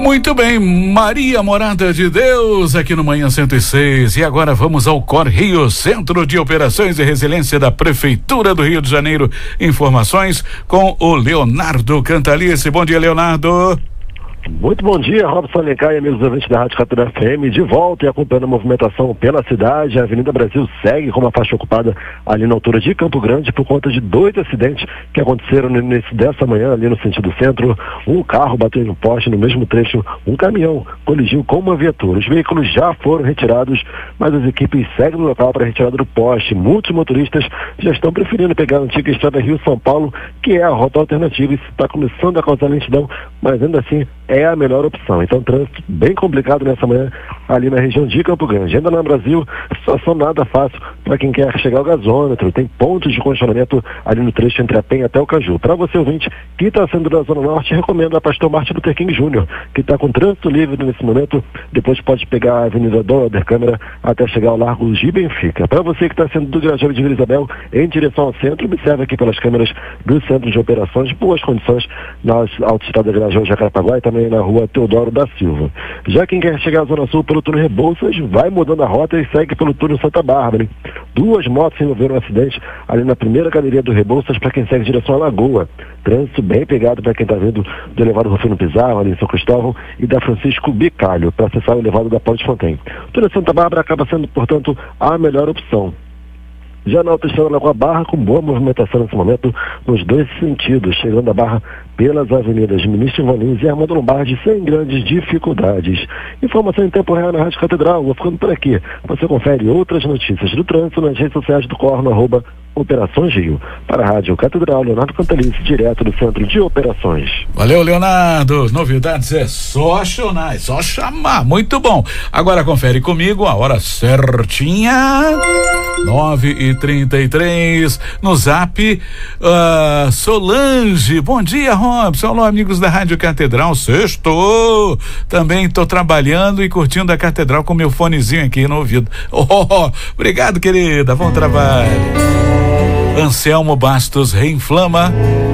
Muito bem, Maria Morada de Deus, aqui no Manhã 106. E agora vamos ao Cor Rio, Centro de Operações e Resiliência da Prefeitura do Rio de Janeiro. Informações com o Leonardo Cantalice. Bom dia, Leonardo. Muito bom dia, Robson Alencar e amigos ouvintes da Rádio Catedral FM, de volta e acompanhando a movimentação pela cidade. A Avenida Brasil segue com uma faixa ocupada ali na altura de Campo Grande por conta de 2 acidentes que aconteceram no início dessa manhã ali no sentido centro. Um carro bateu em um poste, no mesmo trecho um caminhão colidiu com uma viatura. Os veículos já foram retirados, mas as equipes seguem no local para a retirada do poste. Muitos motoristas já estão preferindo pegar a antiga estrada Rio-São Paulo, que é a rota alternativa, e está começando a causar lentidão, mas ainda assim é a melhor opção. Então, trânsito bem complicado nessa manhã ali na região de Campo Grande. Ainda no Brasil, situação nada fácil para quem quer chegar ao gasômetro. Tem pontos de congestionamento ali no trecho entre a Penha até o Caju. Para você, ouvinte, que está sendo da Zona Norte, recomendo a Pastor Martin Luther King Jr., que está com trânsito livre nesse momento. Depois pode pegar a Avenida Dom Câmara até chegar ao Largo de Benfica. Para você que está sendo do Grajaú de Vila Isabel em direção ao centro, observe aqui pelas câmeras do Centro de Operações, boas condições nas autoestradas Grajaú Jacarepaguá e também na rua Teodoro da Silva. Já quem quer chegar à Zona Sul pelo túnel Rebouças, vai mudando a rota e segue pelo túnel Santa Bárbara, hein? 2 motos envolveram um acidente ali na primeira galeria do Rebouças para quem segue em direção à Lagoa. Trânsito bem pegado para quem está vindo do elevado Rufino Pizarro, ali em São Cristóvão, e da Francisco Bicalho, para acessar o elevado da Ponte Fontaine. O túnel Santa Bárbara acaba sendo, portanto, a melhor opção. Já na autoestrada Lagoa Barra, com boa movimentação nesse momento, nos 2 sentidos, chegando a Barra pelas avenidas Ministro Ivan Lins e Armando Lombardi, sem grandes dificuldades. Informação em tempo real na Rádio Catedral. Vou ficando por aqui. Você confere outras notícias do trânsito nas redes sociais do Cor, no @Operações Rio. Para a Rádio Catedral, Leonardo Cantalice, direto do Centro de Operações. Valeu, Leonardo. Novidades é só acionar, é só chamar. Muito bom. Agora confere comigo a hora certinha. 9h33 no Zap. Solange, bom dia, Robson. Alô, amigos da Rádio Catedral. Sextou. Também estou trabalhando e curtindo a Catedral com meu fonezinho aqui no ouvido. Obrigado, querida. Bom trabalho. Anselmo Bastos reinflama